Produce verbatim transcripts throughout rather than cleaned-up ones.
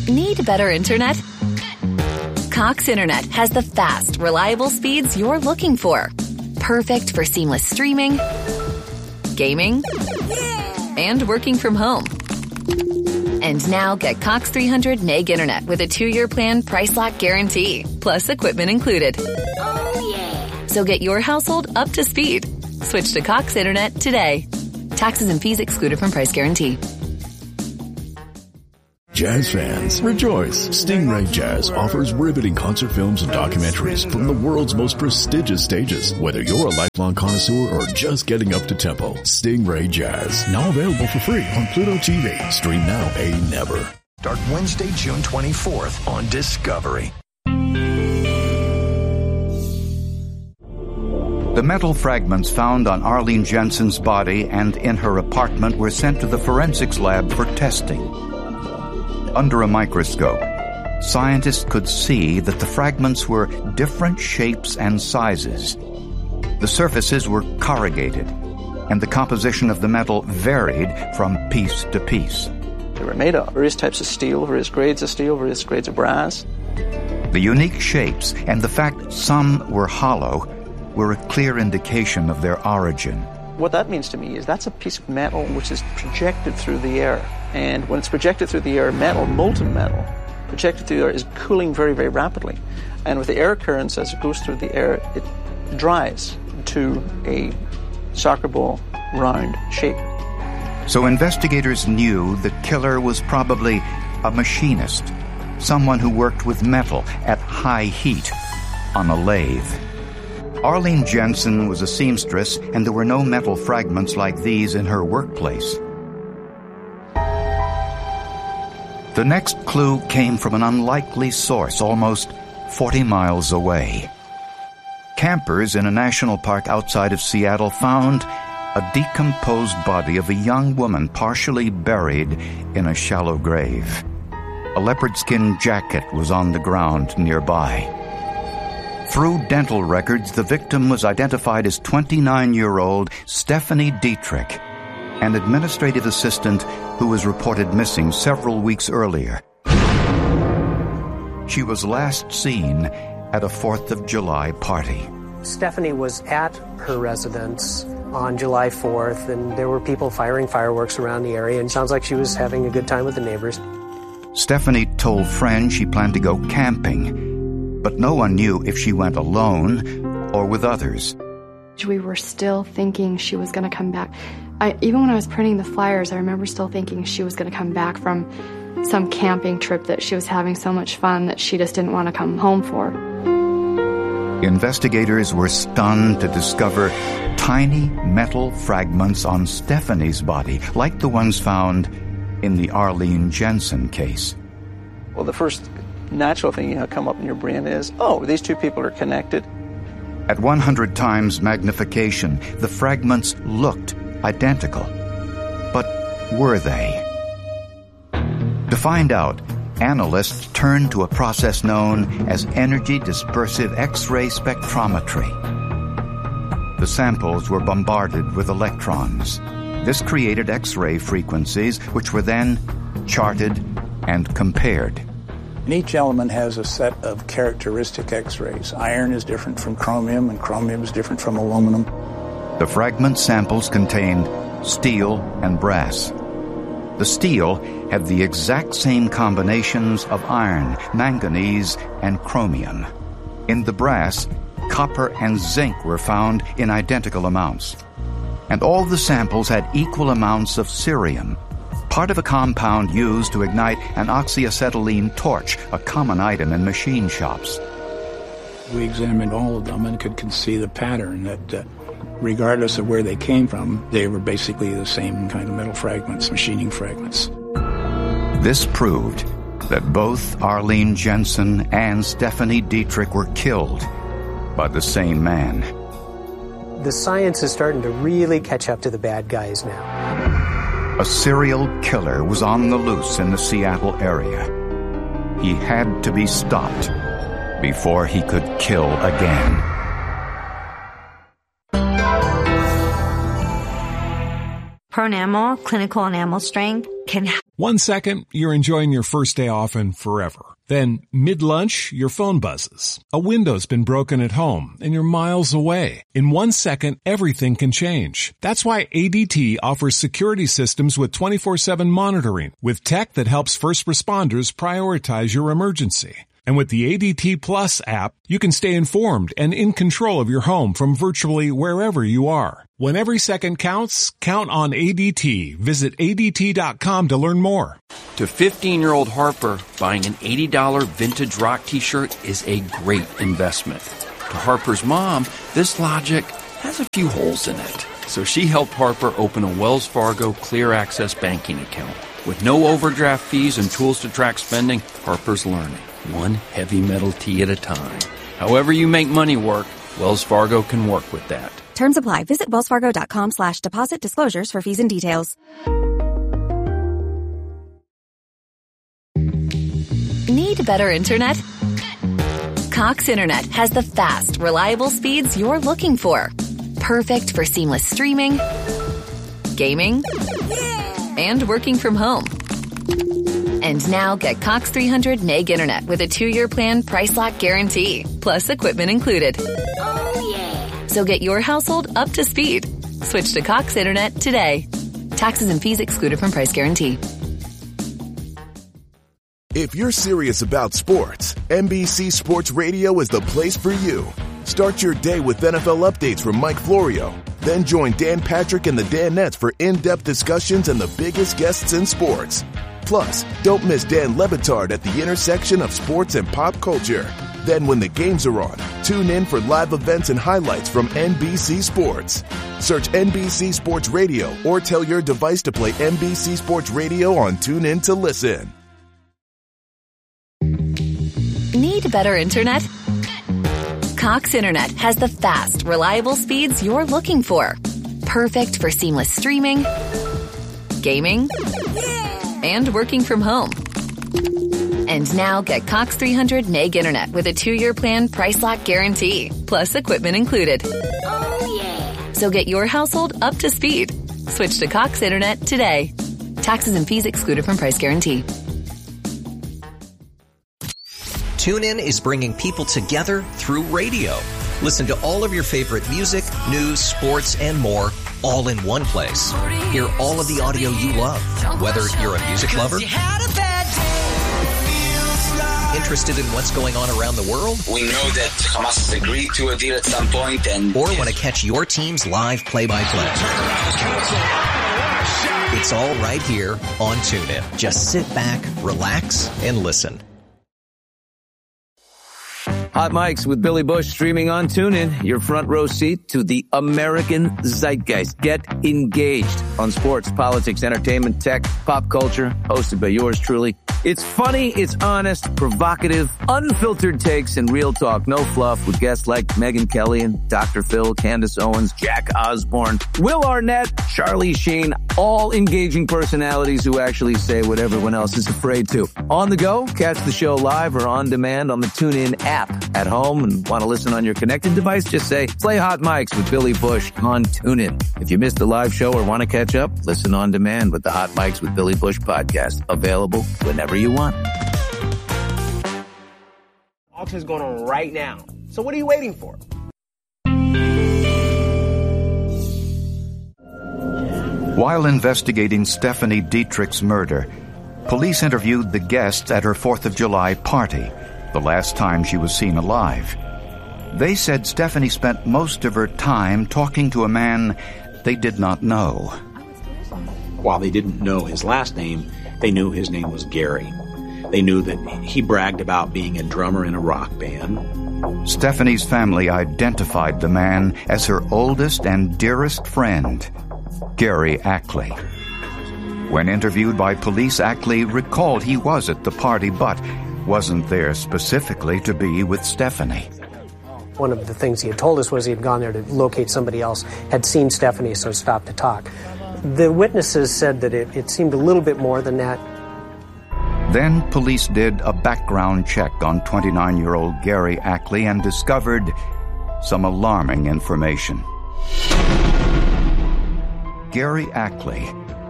Need better internet? Cox Internet has the fast, reliable speeds you're looking for. Perfect for seamless streaming, gaming, and working from home. And now get Cox three hundred meg internet with a two-year plan price lock guarantee, plus equipment included. Oh, yeah. So get your household up to speed. Switch to Cox Internet today. Taxes and fees excluded from price guarantee. Jazz fans, rejoice! Stingray Jazz offers riveting concert films and documentaries from the world's most prestigious stages. Whether you're a lifelong connoisseur or just getting up to tempo, Stingray Jazz, now available for free on Pluto T V. Stream now, pay never. Start Wednesday, June twenty-fourth on Discovery. The metal fragments found on Arlene Jensen's body and in her apartment were sent to the forensics lab for testing. Under a microscope, scientists could see that the fragments were different shapes and sizes. The surfaces were corrugated, and the composition of the metal varied from piece to piece. They were made of various types of steel, various grades of steel, various grades of brass. The unique shapes and the fact some were hollow were a clear indication of their origin. What that means to me is that's a piece of metal which is projected through the air. And when it's projected through the air, metal, molten metal, projected through the air is cooling very, very rapidly. And with the air currents, as it goes through the air, it dries to a soccer ball round shape. So investigators knew the killer was probably a machinist, someone who worked with metal at high heat on a lathe. Arlene Jensen was a seamstress, and there were no metal fragments like these in her workplace. The next clue came from an unlikely source almost forty miles away. Campers in a national park outside of Seattle found a decomposed body of a young woman partially buried in a shallow grave. A leopard skin jacket was on the ground nearby. Through dental records, the victim was identified as twenty-nine-year-old Stephanie Dietrich, an administrative assistant who was reported missing several weeks earlier. She was last seen at a fourth of July party. Stephanie was at her residence on July fourth, and there were people firing fireworks around the area, and it sounds like she was having a good time with the neighbors. Stephanie told friends she planned to go camping, but no one knew if she went alone or with others. We were still thinking she was going to come back. I, even when I was printing the flyers, I remember still thinking she was going to come back from some camping trip that she was having so much fun that she just didn't want to come home for. Investigators were stunned to discover tiny metal fragments on Stephanie's body, like the ones found in the Arlene Jensen case. Well, the first natural thing you know come up in your brain is, oh, these two people are connected. At one hundred times magnification, the fragments looked identical. But were they? To find out, analysts turned to a process known as energy dispersive X-ray spectrometry. The samples were bombarded with electrons. This created X-ray frequencies, which were then charted and compared. And each element has a set of characteristic X-rays. Iron is different from chromium, and chromium is different from aluminum. The fragment samples contained steel and brass. The steel had the exact same combinations of iron, manganese, and chromium. In the brass, copper and zinc were found in identical amounts. And all the samples had equal amounts of cerium, part of a compound used to ignite an oxyacetylene torch, a common item in machine shops. We examined all of them and could see the pattern that uh, regardless of where they came from, they were basically the same kind of metal fragments, machining fragments. This proved that both Arlene Jensen and Stephanie Dietrich were killed by the same man. The science is starting to really catch up to the bad guys now. A serial killer was on the loose in the Seattle area. He had to be stopped before he could kill again. Pronamel, clinical enamel strength, can... One second, you're enjoying your first day off and forever. Then, mid-lunch, your phone buzzes. A window's been broken at home, and you're miles away. In one second, everything can change. That's why A D T offers security systems with twenty-four seven monitoring, with tech that helps first responders prioritize your emergency. And with the A D T Plus app, you can stay informed and in control of your home from virtually wherever you are. When every second counts, count on A D T. Visit A D T dot com to learn more. To fifteen-year-old Harper, buying an eighty dollars vintage rock t-shirt is a great investment. To Harper's mom, this logic has a few holes in it. So she helped Harper open a Wells Fargo Clear Access banking account. With no overdraft fees and tools to track spending, Harper's learning, one heavy metal tee at a time. However you make money work, Wells Fargo can work with that. Terms apply. Visit wellsfargo.com slash deposit disclosures for fees and details. Need better internet? Cox Internet has the fast, reliable speeds you're looking for. Perfect for seamless streaming, gaming, and working from home. And now get Cox three hundred meg internet with a two-year plan price lock guarantee, plus equipment included. Oh, yeah. So get your household up to speed. Switch to Cox Internet today. Taxes and fees excluded from price guarantee. If you're serious about sports, N B C Sports Radio is the place for you. Start your day with N F L updates from Mike Florio. Then join Dan Patrick and the Danettes for in-depth discussions and the biggest guests in sports. Plus, don't miss Dan Le Batard at the intersection of sports and pop culture. Then when the games are on, tune in for live events and highlights from N B C Sports. Search N B C Sports Radio or tell your device to play N B C Sports Radio on TuneIn to listen. Need better internet? Cox Internet has the fast, reliable speeds you're looking for. Perfect for seamless streaming, gaming, and working from home. And now get Cox three hundred meg internet with a two-year plan price lock guarantee, plus equipment included. Oh, yeah. So get your household up to speed. Switch to Cox Internet today. Taxes and fees excluded from price guarantee. TuneIn is bringing people together through radio. Listen to all of your favorite music, news, sports, and more all in one place. Hear all of the audio you love, whether you're a music lover, interested in what's going on around the world, we know that Hamas has agreed to a deal at some point, and or want to catch your team's live play-by-play. It's all right here on TuneIn. Just sit back, relax, and listen. Hot Mics with Billy Bush streaming on TuneIn. Your front row seat to the American zeitgeist. Get engaged on sports, politics, entertainment, tech, pop culture. Hosted by yours truly. It's funny, it's honest, provocative, unfiltered takes, and real talk. No fluff with guests like Megyn Kelly and Doctor Phil, Candace Owens, Jack Osborne, Will Arnett, Charlie Sheen. All engaging personalities who actually say what everyone else is afraid to. On the go, catch the show live or on demand on the TuneIn app. At home and want to listen on your connected device, just say, play Hot Mics with Billy Bush on TuneIn. If you missed the live show or want to catch up, listen on demand with the Hot Mics with Billy Bush podcast. Available whenever you want. Auction's going on right now. So what are you waiting for? While investigating Stephanie Dietrich's murder, police interviewed the guests at her fourth of July party, the last time she was seen alive. They said Stephanie spent most of her time talking to a man they did not know. While they didn't know his last name, they knew his name was Gary. They knew that he bragged about being a drummer in a rock band. Stephanie's family identified the man as her oldest and dearest friend, Gary Ackley. When interviewed by police, Ackley recalled he was at the party, but wasn't there specifically to be with Stephanie. One of the things he had told us was he had gone there to locate somebody else, had seen Stephanie, so stopped to talk. The witnesses said that it, it seemed a little bit more than that. Then police did a background check on twenty-nine-year-old Gary Ackley and discovered some alarming information. Gary Ackley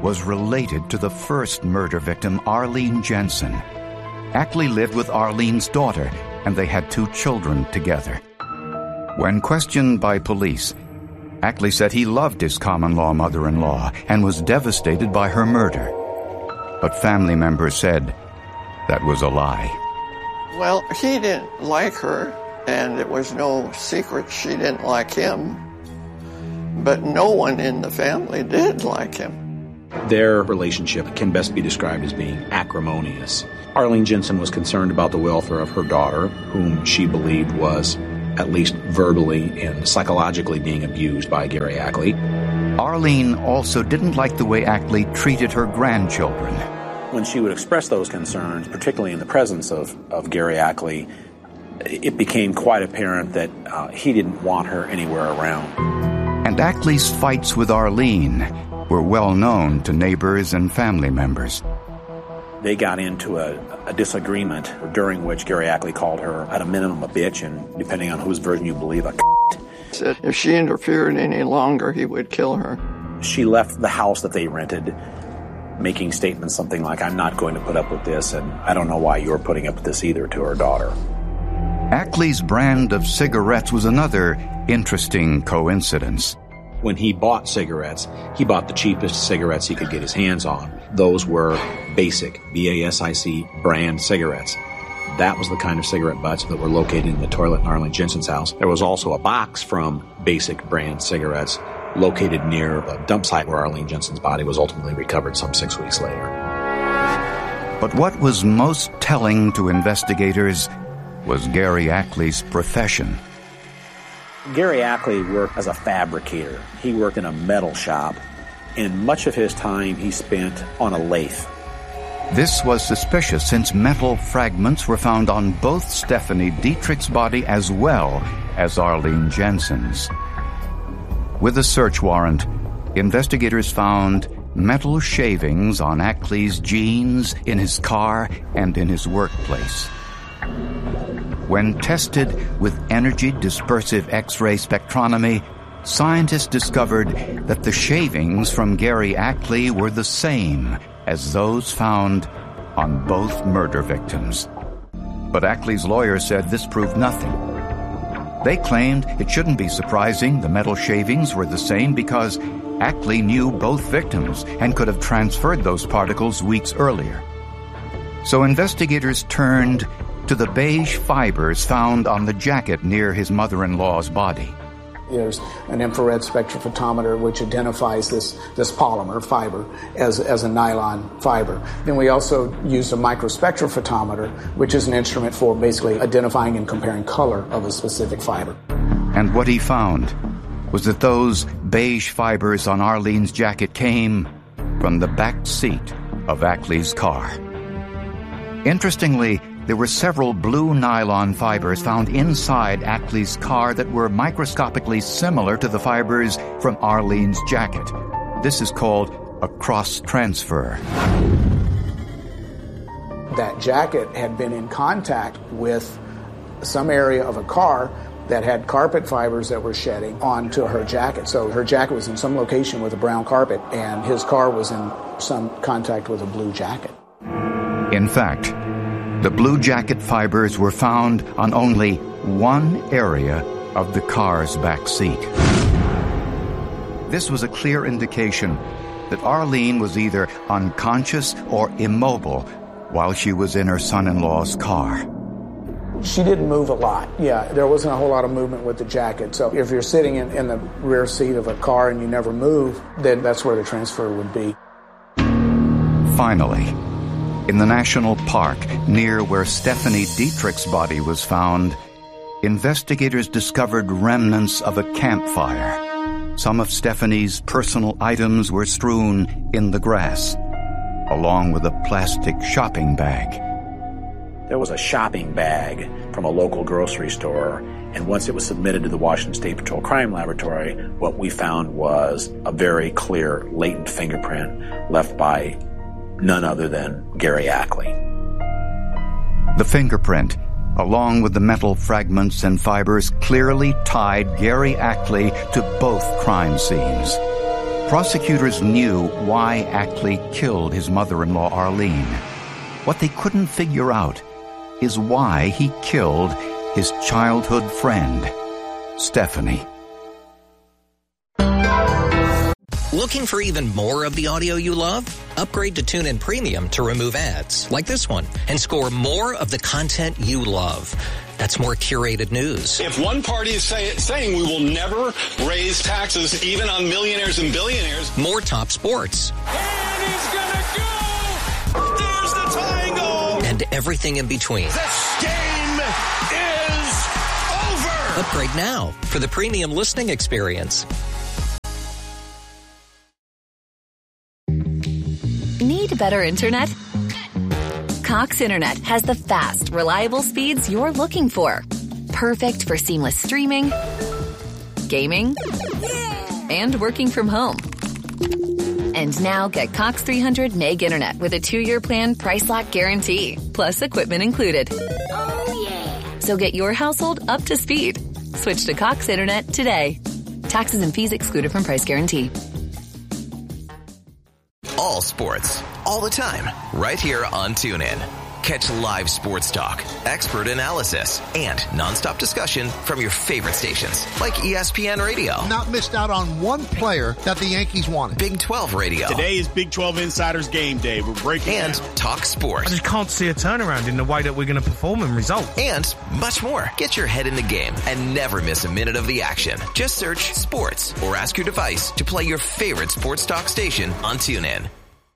was related to the first murder victim, Arlene Jensen. Ackley lived with Arlene's daughter, and they had two children together. When questioned by police, Ackley said he loved his common-law mother-in-law and was devastated by her murder. But family members said that was a lie. Well, he didn't like her, and it was no secret she didn't like him. But no one in the family did like him. Their relationship can best be described as being acrimonious. Arlene Jensen was concerned about the welfare of her daughter, whom she believed was at least verbally and psychologically being abused by Gary Ackley. Arlene also didn't like the way Ackley treated her grandchildren. When she would express those concerns, particularly in the presence of, of Gary Ackley, it became quite apparent that uh, he didn't want her anywhere around. And Ackley's fights with Arlene were well known to neighbors and family members. They got into a, a disagreement during which Gary Ackley called her at a minimum a bitch, and depending on whose version you believe, a c***. Said if she interfered any longer, he would kill her. She left the house that they rented, making statements something like, I'm not going to put up with this, and I don't know why you're putting up with this either, to her daughter. Ackley's brand of cigarettes was another interesting coincidence. When he bought cigarettes, he bought the cheapest cigarettes he could get his hands on. Those were Basic, B A S I C, brand cigarettes. That was the kind of cigarette butts that were located in the toilet in Arlene Jensen's house. There was also a box from Basic brand cigarettes located near a dump site where Arlene Jensen's body was ultimately recovered some six weeks later. But what was most telling to investigators was Gary Ackley's profession. Gary Ackley worked as a fabricator. He worked in a metal shop, and much of his time he spent on a lathe. This was suspicious since metal fragments were found on both Stephanie Dietrich's body as well as Arlene Jensen's. With a search warrant, investigators found metal shavings on Ackley's jeans, in his car, and in his workplace. When tested with energy dispersive X-ray spectrometry, scientists discovered that the shavings from Gary Ackley were the same as those found on both murder victims. But Ackley's lawyer said this proved nothing. They claimed it shouldn't be surprising the metal shavings were the same because Ackley knew both victims and could have transferred those particles weeks earlier. So investigators turned to the beige fibers found on the jacket near his mother-in-law's body. There's an infrared spectrophotometer which identifies this, this polymer fiber as, as a nylon fiber. Then we also used a microspectrophotometer, which is an instrument for basically identifying and comparing color of a specific fiber. And what he found was that those beige fibers on Arlene's jacket came from the back seat of Ackley's car. Interestingly, there were several blue nylon fibers found inside Ackley's car that were microscopically similar to the fibers from Arlene's jacket. This is called a cross-transfer. That jacket had been in contact with some area of a car that had carpet fibers that were shedding onto her jacket. So her jacket was in some location with a brown carpet, and his car was in some contact with a blue jacket. In fact, the blue jacket fibers were found on only one area of the car's back seat. This was a clear indication that Arlene was either unconscious or immobile while she was in her son-in-law's car. She didn't move a lot. Yeah, there wasn't a whole lot of movement with the jacket. So if you're sitting in, in the rear seat of a car and you never move, then that's where the transfer would be. Finally, in the national park near where Stephanie Dietrich's body was found, investigators discovered remnants of a campfire. Some of Stephanie's personal items were strewn in the grass, along with a plastic shopping bag. There was a shopping bag from a local grocery store, and once it was submitted to the Washington State Patrol Crime Laboratory, what we found was a very clear, latent fingerprint left by none other than Gary Ackley. The fingerprint, along with the metal fragments and fibers, clearly tied Gary Ackley to both crime scenes. Prosecutors knew why Ackley killed his mother-in-law, Arlene. What they couldn't figure out is why he killed his childhood friend, Stephanie. Looking for even more of the audio you love? Upgrade to TuneIn Premium to remove ads, like this one, and score more of the content you love. That's more curated news. If one party is say, saying we will never raise taxes even on millionaires and billionaires. More top sports. And he's gonna go! There's the tying goal! And everything in between. This game is over! Upgrade now for the premium listening experience. Need better internet? Cox Internet has the fast, reliable speeds you're looking for. Perfect for seamless streaming, gaming, and working from home. And now get Cox three hundred meg internet with a two-year plan price lock guarantee, plus equipment included. Oh, yeah. So get your household up to speed. Switch to Cox Internet today. Taxes and fees excluded from price guarantee. All sports, all the time, right here on TuneIn. Catch live sports talk, expert analysis, and nonstop discussion from your favorite stations, like E S P N Radio. Not missed out on one player that the Yankees wanted. Big twelve Radio. Today is Big twelve Insiders Game Day. We're breaking And down. Talk Sports. I just can't see a turnaround in the way that we're going to perform and result. And much more. Get your head in the game and never miss a minute of the action. Just search Sports or ask your device to play your favorite sports talk station on TuneIn.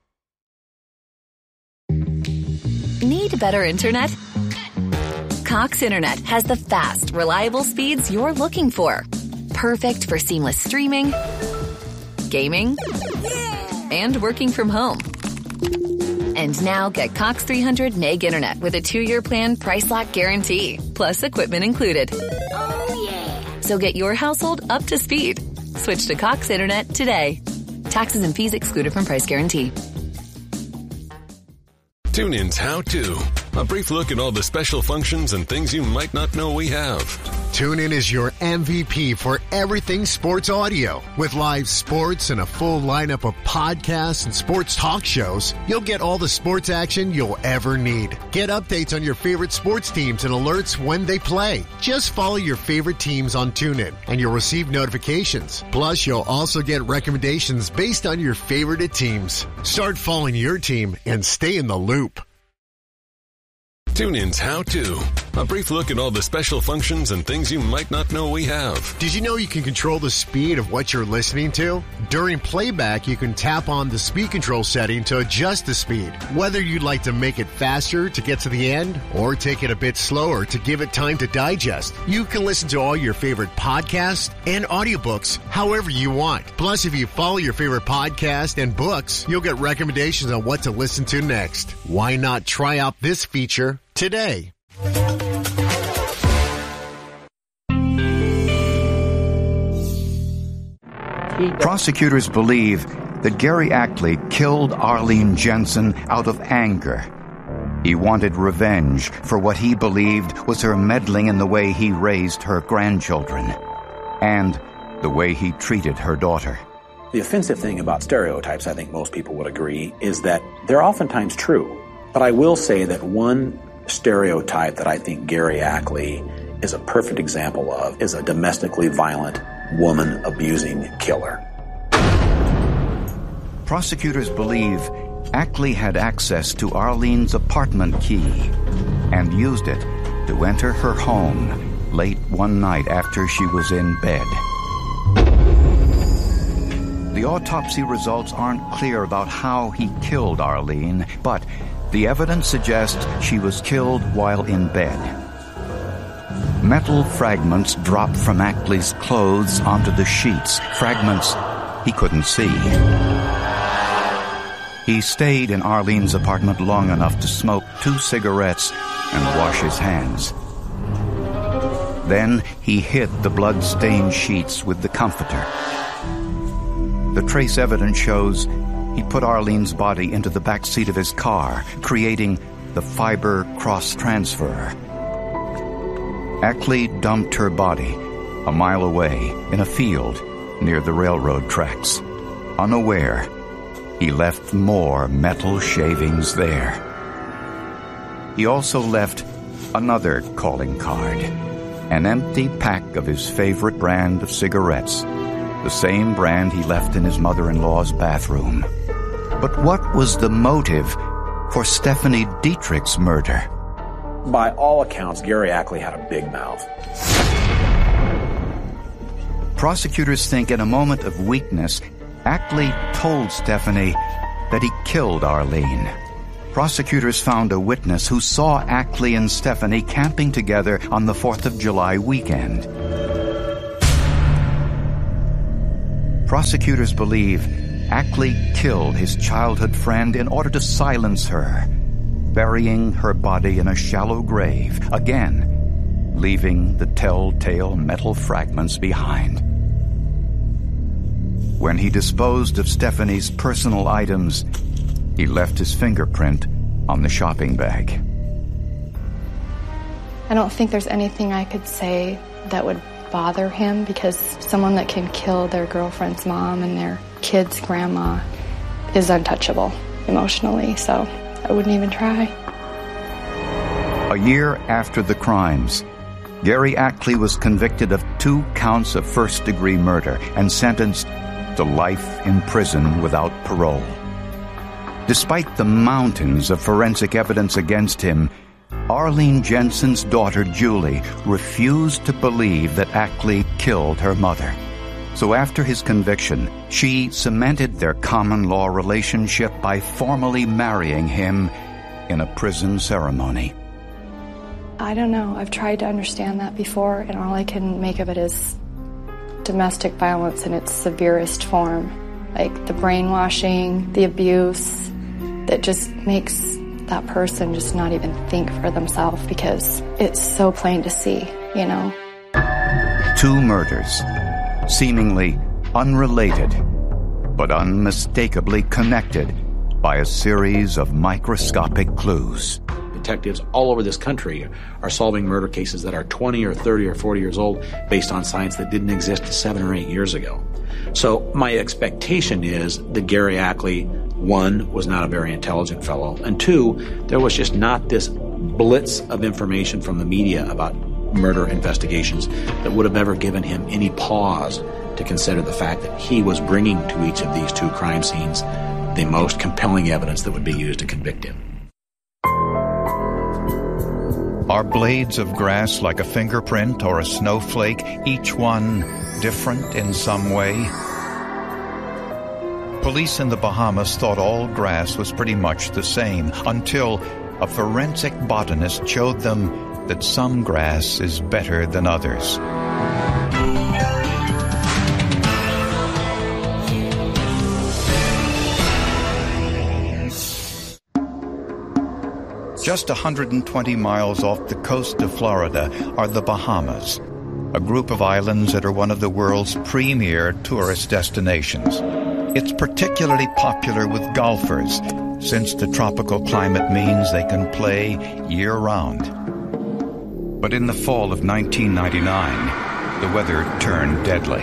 Need better internet? Cox Internet has the fast, reliable speeds you're looking for. Perfect for seamless streaming, gaming, and working from home. And now get Cox three hundred meg internet with a two-year plan price lock guarantee, plus equipment included. Oh, yeah. So get your household up to speed. Switch to Cox Internet today. Taxes and fees excluded from price guarantee. TuneIn's How To. A brief look at all the special functions and things you might not know we have. TuneIn is your M V P for everything sports audio. With live sports and a full lineup of podcasts and sports talk shows, you'll get all the sports action you'll ever need. Get updates on your favorite sports teams and alerts when they play. Just follow your favorite teams on TuneIn, and you'll receive notifications. Plus, you'll also get recommendations based on your favorite teams. Start following your team and stay in the loop. TuneIn's How To. A brief look at all the special functions and things you might not know we have. Did you know you can control the speed of what you're listening to? During playback, you can tap on the speed control setting to adjust the speed. Whether you'd like to make it faster to get to the end or take it a bit slower to give it time to digest, you can listen to all your favorite podcasts and audiobooks however you want. Plus, if you follow your favorite podcast and books, you'll get recommendations on what to listen to next. Why not try out this feature today? Prosecutors believe that Gary Ackley killed Arlene Jensen out of anger. He wanted revenge for what he believed was her meddling in the way he raised her grandchildren and the way he treated her daughter. The offensive thing about stereotypes, I think most people would agree, is that they're oftentimes true. But I will say that one stereotype that I think Gary Ackley is a perfect example of is a domestically violent, woman-abusing killer. Prosecutors believe Ackley had access to Arlene's apartment key and used it to enter her home late one night after she was in bed. The autopsy results aren't clear about how he killed Arlene, but the evidence suggests she was killed while in bed. Metal fragments dropped from Ackley's clothes onto the sheets, fragments he couldn't see. He stayed in Arlene's apartment long enough to smoke two cigarettes and wash his hands. Then he hid the blood-stained sheets with the comforter. The trace evidence shows he put Arlene's body into the back seat of his car, creating the fiber cross-transfer. Ackley dumped her body a mile away in a field near the railroad tracks. unaware, he left more metal shavings there. He also left another calling card, an empty pack of his favorite brand of cigarettes, the same brand he left in his mother-in-law's bathroom. But what was the motive for Stephanie Dietrich's murder? By all accounts, Gary Ackley had a big mouth. Prosecutors think in a moment of weakness, Ackley told Stephanie that he killed Arlene. Prosecutors found a witness who saw Ackley and Stephanie camping together on the fourth of July weekend. Prosecutors believe Ackley killed his childhood friend in order to silence her, burying her body in a shallow grave, again, leaving the telltale metal fragments behind. When he disposed of Stephanie's personal items, he left his fingerprint on the shopping bag. I don't think there's anything I could say that would bother him, because someone that can kill their girlfriend's mom and their kid's grandma is untouchable emotionally, so I wouldn't even try. A year after the crimes, Gary Ackley was convicted of two counts of first-degree murder and sentenced to life in prison without parole. Despite the mountains of forensic evidence against him, Arlene Jensen's daughter, Julie, refused to believe that Ackley killed her mother. So after his conviction, she cemented their common-law relationship by formally marrying him in a prison ceremony. I don't know. I've tried to understand that before, and all I can make of it is domestic violence in its severest form. Like the brainwashing, the abuse, that just makes that person just not even think for themselves, because it's so plain to see, you know? Two murders, seemingly unrelated, but unmistakably connected by a series of microscopic clues. Detectives all over this country are solving murder cases that are twenty or thirty or forty years old based on science that didn't exist seven or eight years ago. So my expectation is that Gary Ackley, one, was not a very intelligent fellow, and two, there was just not this blitz of information from the media about murder investigations that would have ever given him any pause to consider the fact that he was bringing to each of these two crime scenes the most compelling evidence that would be used to convict him. Are blades of grass like a fingerprint or a snowflake, each one different in some way? Police in the Bahamas thought all grass was pretty much the same until a forensic botanist showed them that some grass is better than others. Just one hundred twenty miles off the coast of Florida are the Bahamas, a group of islands that are one of the world's premier tourist destinations. It's particularly popular with golfers, since the tropical climate means they can play year-round. But in the fall of nineteen ninety-nine, the weather turned deadly.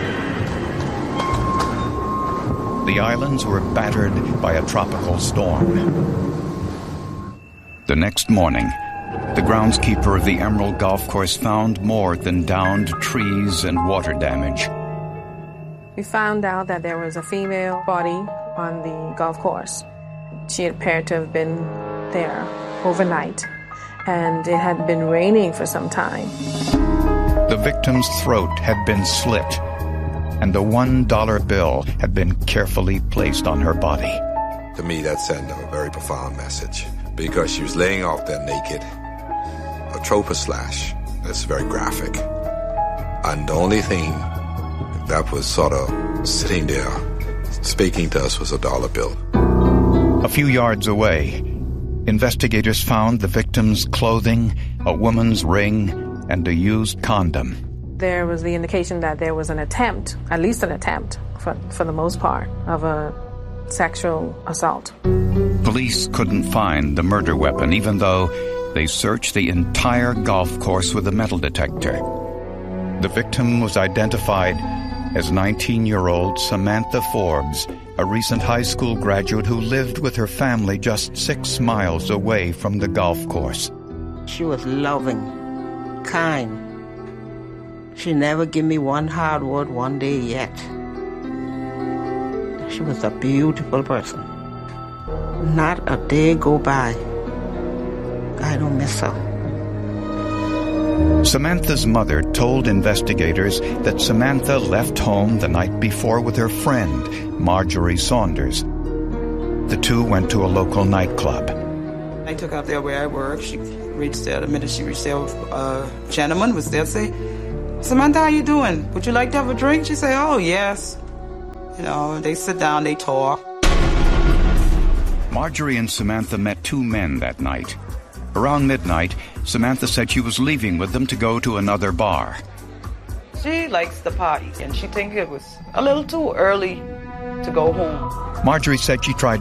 The islands were battered by a tropical storm. The next morning, the groundskeeper of the Emerald Golf Course found more than downed trees and water damage. We found out that there was a female body on the golf course. She appeared to have been there overnight, and it had been raining for some time. The victim's throat had been slit, and a one dollar bill had been carefully placed on her body. To me, that sent a very profound message, because she was laying out there naked, a tropa slash that's very graphic. And the only thing that was sort of sitting there speaking to us was a dollar bill. A few yards away, investigators found the victim's clothing, a woman's ring, and a used condom. There was the indication that there was an attempt, at least an attempt, for, for the most part, of a sexual assault. Police couldn't find the murder weapon, even though they searched the entire golf course with a metal detector. The victim was identified as nineteen-year-old Samantha Forbes, a recent high school graduate who lived with her family just six miles away from the golf course. She was loving, kind. She never gave me one hard word one day yet. She was a beautiful person. Not a day go by I don't miss her. Samantha's mother told investigators that Samantha left home the night before with her friend, Marjorie Saunders. The two went to a local nightclub. I took her there where I work. She reached there. The minute she reached there, a gentleman was there to say, Samantha, how you doing? Would you like to have a drink? She said, oh, yes. You know, they sit down, they talk. Marjorie and Samantha met two men that night. Around midnight, Samantha said she was leaving with them to go to another bar. She likes the party, and she think it was a little too early to go home. Marjorie said she tried